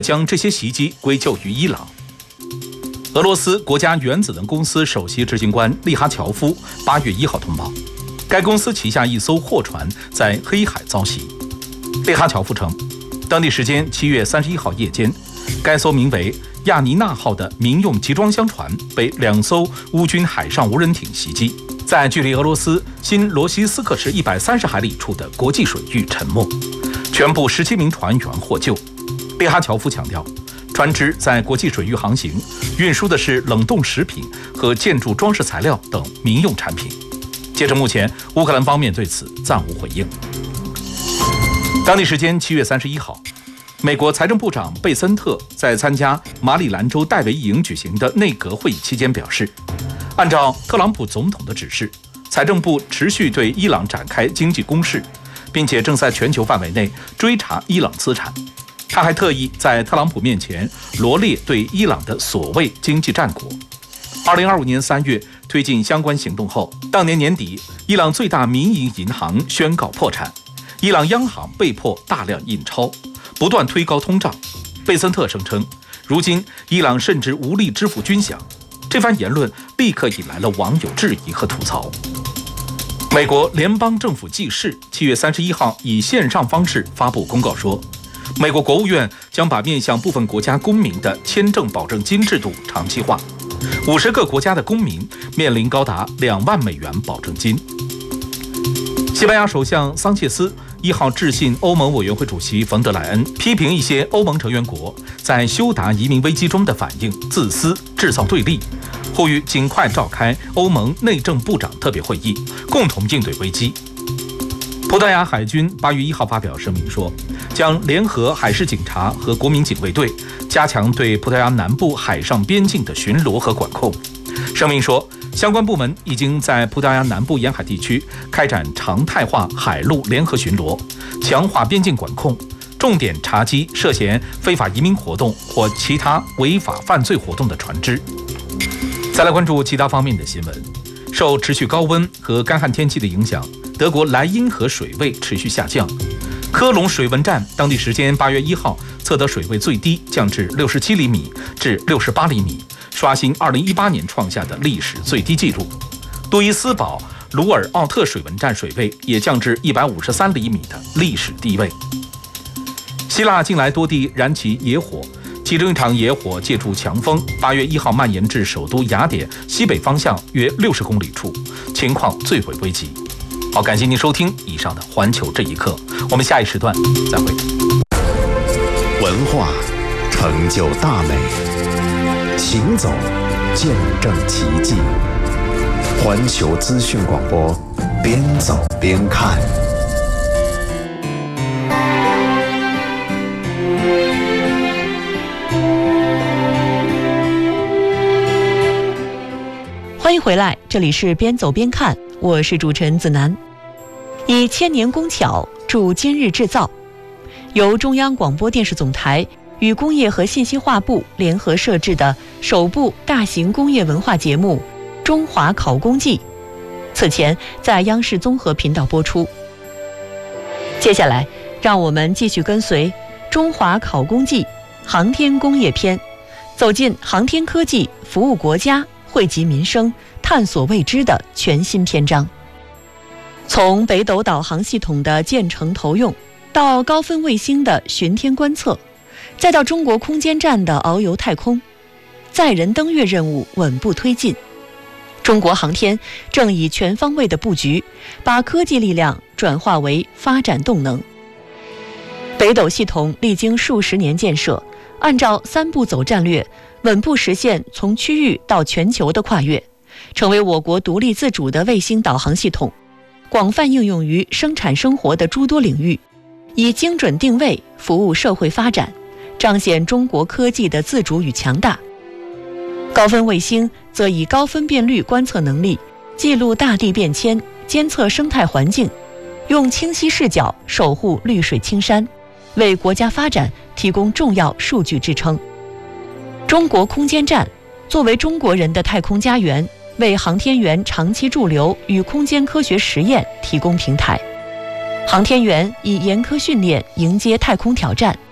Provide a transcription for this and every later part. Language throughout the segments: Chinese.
将这些袭击归咎于伊朗。俄罗斯国家原子能公司首席执行官利哈乔夫8月1号通报，该公司旗下一艘货船在黑海遭袭。利哈乔夫称，当地时间7月31号夜间，该艘名为亚尼娜号的民用集装箱船被2艘乌军海上无人艇袭击，在距离俄罗斯新罗西斯克市130海里处的国际水域沉没，全部17名船员获救。利哈乔夫强调，船只在国际水域航行，运输的是冷冻食品和建筑装饰材料等民用产品。截至目前，乌克兰方面对此暂无回应。当地时间7月31号，美国财政部长贝森特在参加马里兰州戴维营举行的内阁会议期间表示，按照特朗普总统的指示，财政部持续对伊朗展开经济攻势，并且正在全球范围内追查伊朗资产。他还特意在特朗普面前罗列对伊朗的所谓经济战果。2025年3月推进相关行动后，当年年底，伊朗最大民营银行宣告破产，伊朗央行被迫大量印钞，不断推高通胀。贝森特声称，如今伊朗甚至无力支付军饷。这番言论立刻引来了网友质疑和吐槽。美国联邦政府记事7月31号以线上方式发布公告说，美国国务院将把面向部分国家公民的签证保证金制度长期化，50个国家的公民面临高达2万美元保证金。西班牙首相桑切斯1号致信欧盟委员会主席冯德莱恩，批评一些欧盟成员国在休达移民危机中的反应自私，制造对立，呼吁尽快召开欧盟内政部长特别会议，共同应对危机。葡萄牙海军8月1号发表声明说，将联合海事警察和国民警卫队加强对葡萄牙南部海上边境的巡逻和管控。声明说，相关部门已经在葡萄牙南部沿海地区开展常态化海陆联合巡逻，强化边境管控，重点查缉涉嫌非法移民活动或其他违法犯罪活动的船只。再来关注其他方面的新闻。受持续高温和干旱天气的影响，德国莱茵河水位持续下降。科隆水文站当地时间8月1号测得水位最低降至67厘米至68厘米，刷新2018年创下的历史最低纪录。杜伊斯堡鲁尔奥特水文站水位也降至153厘米的历史低位。希腊近来多地燃起野火，其中一场野火借助强风8月1号蔓延至首都雅典西北方向约60公里处，情况最为危急。好，感谢您收听以上的环球这一刻，我们下一时段再会。 文化成就大美，行走见证奇迹。环球资讯广播，边走边看。 欢迎回来，这里是边走边看，我是主持人子楠。以千年工巧铸今日制造，由中央广播电视总台与工业和信息化部联合设置的首部大型工业文化节目《中华考工记》，此前在央视综合频道播出。接下来，让我们继续跟随《中华考工记》航天工业篇，走进航天科技服务国家、惠及民生、探索未知的全新篇章。从北斗导航系统的建成投用，到高分卫星的巡天观测，再到中国空间站的遨游太空，载人登月任务稳步推进。中国航天正以全方位的布局，把科技力量转化为发展动能。北斗系统历经数十年建设，按照3步走战略，稳步实现从区域到全球的跨越，成为我国独立自主的卫星导航系统，广泛应用于生产生活的诸多领域，以精准定位服务社会发展，彰显中国科技的自主与强大。高分卫星则以高分辨率观测能力，记录大地变迁，监测生态环境，用清晰视角守护绿水青山，为国家发展提供重要数据支撑。中国空间站作为中国人的太空家园，为航天员长期驻留与空间科学实验提供平台。航天员以严苛训练迎接太空挑战，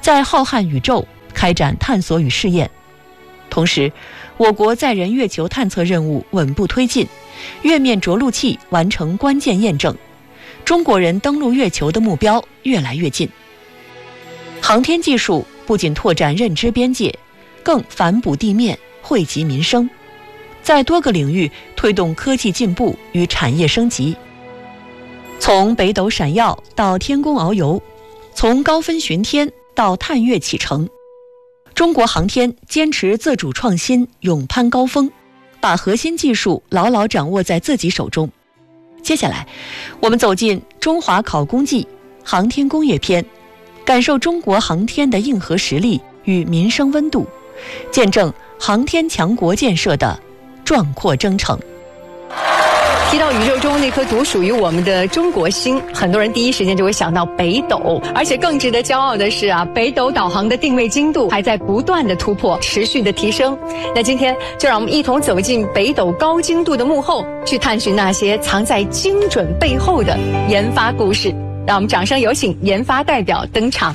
在浩瀚宇宙开展探索与试验。同时，我国载人月球探测任务稳步推进，月面着陆器完成关键验证，中国人登陆月球的目标越来越近。航天技术不仅拓展认知边界，更反哺地面，惠及民生，在多个领域推动科技进步与产业升级。从北斗闪耀到天宫遨游，从高分巡天到探月启程，中国航天坚持自主创新，勇攀高峰，把核心技术牢牢掌握在自己手中。接下来，我们走进中华考工记航天工业篇，感受中国航天的硬核实力与民生温度，见证航天强国建设的壮阔征程。 提到宇宙中那颗独属于我们的中国星，很多人第一时间就会想到北斗。而且更值得骄傲的是北斗导航的定位精度还在不断的突破，持续的提升。那今天就让我们一同走进北斗高精度的幕后，去探寻那些藏在精准背后的研发故事。让我们掌声有请研发代表登场。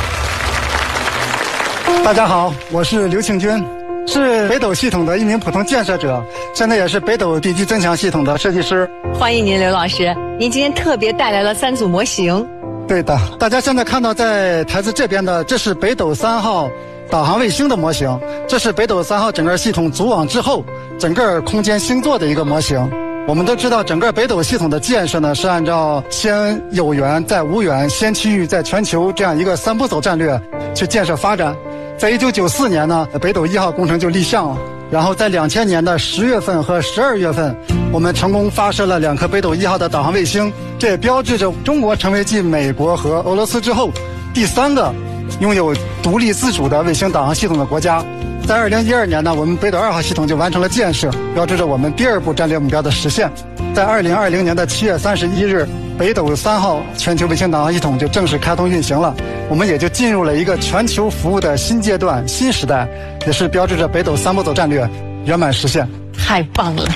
大家好，我是刘庆军，是北斗系统的一名普通建设者，现在也是北斗地基增强系统的设计师。 欢迎您，刘老师。您今天特别带来了3组模型。 对的，大家现在看到在台子这边的，这是北斗3号导航卫星的模型，这是北斗3号整个系统组网之后整个空间星座的一个模型。我们都知道，整个北斗系统的建设呢，是按照先有源再无源，先区域再全球这样一个3步走战略去建设发展。在1994年呢，北斗1号工程就立项了，然后在2000年的10月份和12月份，我们成功发射了2颗北斗1号的导航卫星，这也标志着中国成为继美国和俄罗斯之后第3个拥有独立自主的卫星导航系统的国家。在2012年呢，我们北斗2号系统就完成了建设，标志着我们第2步战略目标的实现。在2020年的7月31日，北斗3号全球卫星导航系统就正式开通运行了，我们也就进入了一个全球服务的新阶段、新时代，也是标志着北斗3步走战略圆满实现。 太棒了！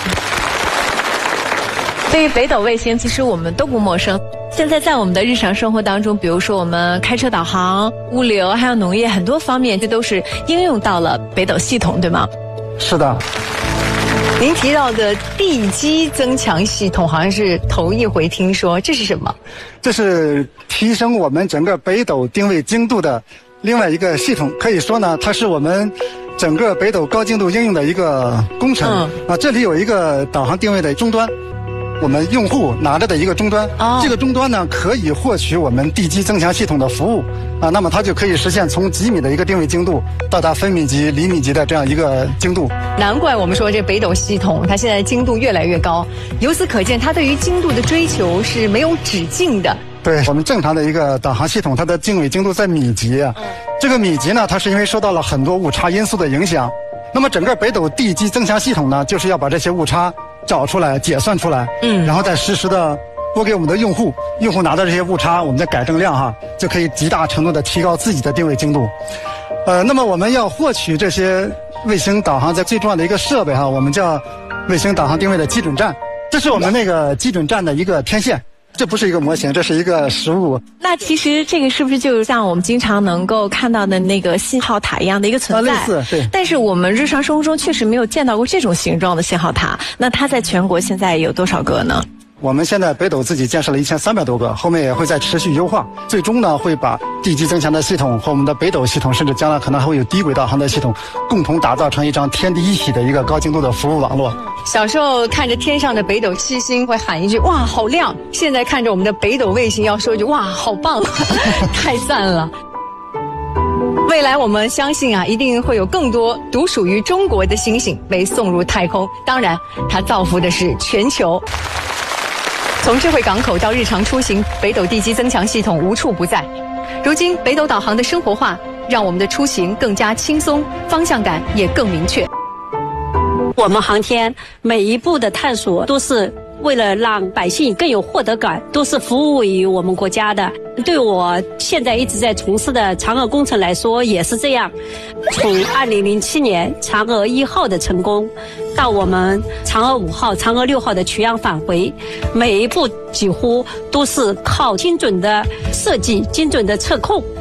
对于北斗卫星，其实我们都不陌生。现在在我们的日常生活当中，比如说我们开车导航、物流还有农业很多方面，这都是应用到了北斗系统，对吗？ 是的。 您提到的地基增强系统好像是头一回听说，这是什么？ 这是提升我们整个北斗定位精度的另外一个系统，可以说呢，它是我们整个北斗高精度应用的一个工程。这里有一个导航定位的终端，我们用户拿着的一个终端，这个终端呢可以获取我们地基增强系统的服务那么它就可以实现从几米的一个定位精度到达分米级、厘米级的这样一个精度。 难怪我们说这北斗系统它现在精度越来越高，由此可见它对于精度的追求是没有止境的。 对，我们正常的一个导航系统，它的定位精度在米级这个米级呢，它是因为受到了很多误差因素的影响。那么整个北斗地基增强系统呢，就是要把这些误差找出来、解算出来，然后再实时的拨给我们的用户，用户拿到这些误差，我们的改正量就可以极大程度的提高自己的定位精度。那么我们要获取这些卫星导航在最重要的一个设备我们叫卫星导航定位的基准站，这是我们那个基准站的一个天线。这不是一个模型，这是一个实物。 那其实这个是不是就像我们经常能够看到的那个信号塔一样的一个存在？ 类似，对。 但是我们日常生活中确实没有见到过这种形状的信号塔。那它在全国现在有多少个呢？ 我们现在北斗自己建设了1300多个，后面也会再持续优化，最终呢会把地基增强的系统和我们的北斗系统，甚至将来可能还会有低轨道航的系统，共同打造成一张天地一体的一个高精度的服务网络。 小时候看着天上的北斗七星会喊一句哇好亮，现在看着我们的北斗卫星要说一句哇好棒太赞了。未来我们相信一定会有更多独属于中国的星星被送入太空，当然它造福的是全球。从智慧港口到日常出行，北斗地基增强系统无处不在。如今北斗导航的生活化，让我们的出行更加轻松，方向感也更明确。 我们航天每一步的探索都是为了让百姓更有获得感，都是服务于我们国家的。对我现在一直在从事的嫦娥工程来说也是这样。从2007年嫦娥1号的成功，到我们嫦娥5号、嫦娥6号的取样返回，每一步几乎都是靠精准的设计、精准的测控，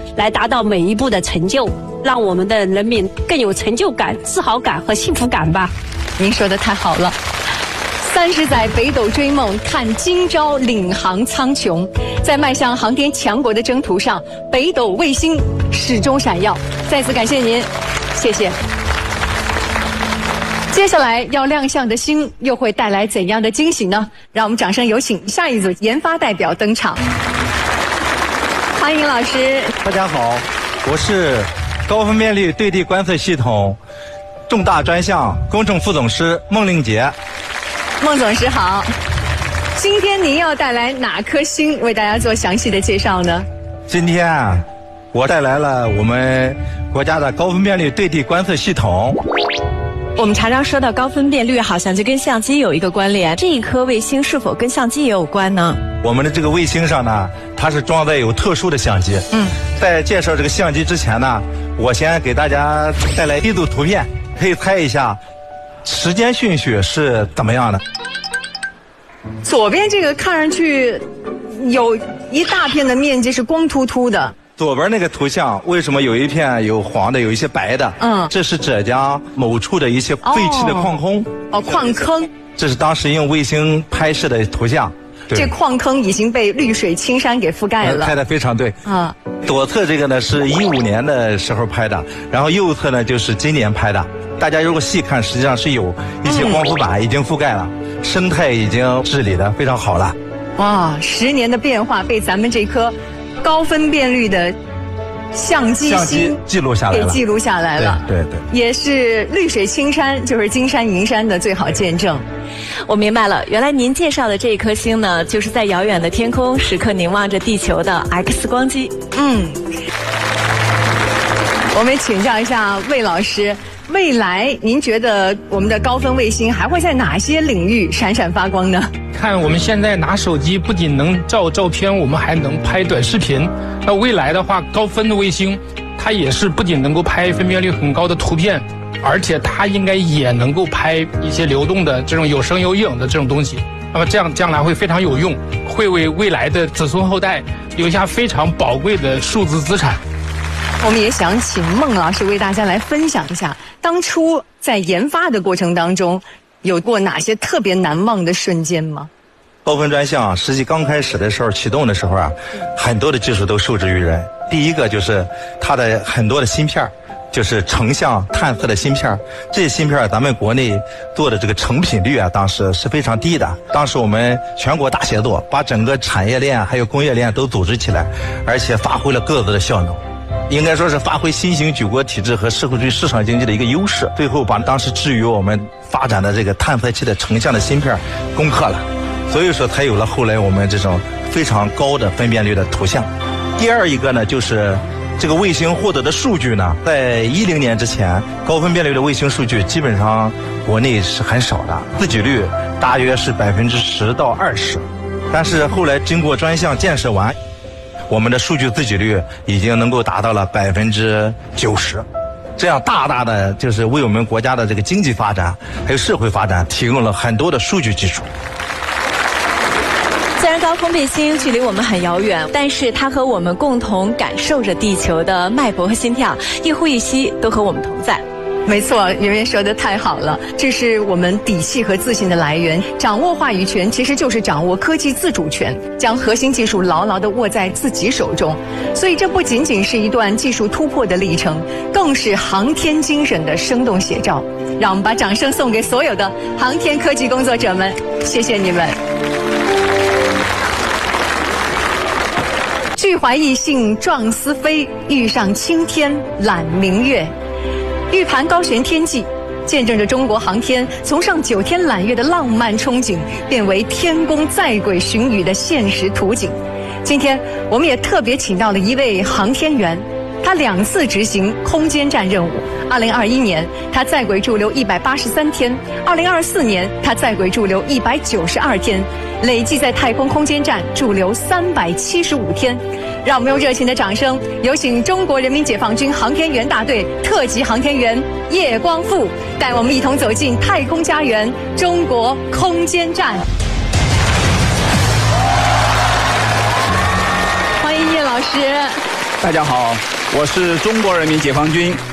来达到每一步的成就，让我们的人民更有成就感、自豪感和幸福感吧。 您说的太好了。30载北斗追梦，看今朝领航苍穹。在迈向航天强国的征途上，北斗卫星始终闪耀。再次感谢您，谢谢。接下来要亮相的星又会带来怎样的惊喜呢？让我们掌声有请下一组研发代表登场。欢迎老师。 大家好，我是高分辨率对地观测系统重大专项工程副总师孟令杰。 孟总师好，今天您要带来哪颗星为大家做详细的介绍呢？ 今天啊，我带来了我们国家的高分辨率对地观测系统。 我们常常说到高分辨率，好像就跟相机有一个关联。这一颗卫星是否跟相机也有关呢？ 我们的这个卫星上呢，它是装载有特殊的相机。在介绍这个相机之前呢，我先给大家带来一组图片，可以猜一下时间顺序是怎么样的。 左边这个看上去有一大片的面积是光秃秃的。 左边那个图像为什么有一片有黄的，有一些白的？这是浙江某处的一些废弃的矿坑。 矿坑。 这是当时用卫星拍摄的图像。 这矿坑已经被绿水青山给覆盖了。 拍得非常对。左侧这个呢是15年的时候拍的，然后右侧呢就是今年拍的。大家如果细看，实际上是有一些光伏板已经覆盖了，生态已经治理得非常好了。 哇，10年的变化被咱们这颗高分辨率的相机记录下来了， 给记录下来了。 对， 也是绿水青山就是金山银山的最好见证。 我明白了，原来您介绍的这一颗星呢，就是在遥远的天空时刻凝望着地球的 X 光机。 我们请教一下魏老师，未来您觉得我们的高分卫星还会在哪些领域闪闪发光呢？ 看我们现在拿手机不仅能照照片，我们还能拍短视频。那未来的话，高分的卫星它也是不仅能够拍分辨率很高的图片，而且它应该也能够拍一些流动的这种有声有影的这种东西。那么这样将来会非常有用，会为未来的子孙后代留下非常宝贵的数字资产。 我们也想请孟老师为大家来分享一下，当初在研发的过程当中，有过哪些特别难忘的瞬间吗？ 高分专项实际刚开始的时候启动的时候啊，很多的技术都受制于人。第一个就是它的很多的芯片，就是成像探测的芯片，这些芯片咱们国内做的这个成品率啊，当时是非常低的。当时我们全国大协作，把整个产业链还有工业链都组织起来，而且发挥了各自的效能。应该说是发挥新型举国体制和社会主义市场经济的一个优势，最后把当时置于我们发展的这个探测器的成像的芯片攻克了，所以说才有了后来我们这种非常高的分辨率的图像。第二一个呢，就是这个卫星获得的数据呢，在10年之前，高分辨率的卫星数据基本上国内是很少的，自给率大约是10%到20%，但是后来经过专项建设完，我们的数据自给率已经能够达到了90%，这样大大的就是为我们国家的这个经济发展还有社会发展提供了很多的数据基础。 虽然高空卫星距离我们很遥远，但是它和我们共同感受着地球的脉搏和心跳，一呼一吸都和我们同在。 没错，圆圆说的太好了，这是我们底气和自信的来源。掌握话语权其实就是掌握科技自主权，将核心技术牢牢地握在自己手中。所以这不仅仅是一段技术突破的历程，更是航天精神的生动写照。让我们把掌声送给所有的航天科技工作者们，谢谢你们。俱怀逸兴壮思飞，欲上青天揽明月。玉盘高悬天际，见证着中国航天从上9天揽月的浪漫憧憬，变为天宫载轨巡宇的现实图景。今天我们也特别请到了一位航天员，他2次执行空间站任务。2021年，他在轨驻留183天；2024年，他在轨驻留192天，累计在太空空间站驻留375天。让我们用热情的掌声，有请中国人民解放军航天员大队特级航天员叶光富，带我们一同走进太空家园——中国空间站。欢迎叶老师。 大家好，我是中国人民解放军